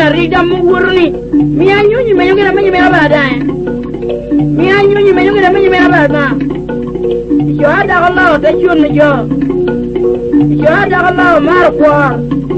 rida mugurni mi anyunyi menyongera menyi mera baadaye mi anyunyi menyongera menyi mera baadaye yo hada Allah ta chun jo yo hada Allah mar kwa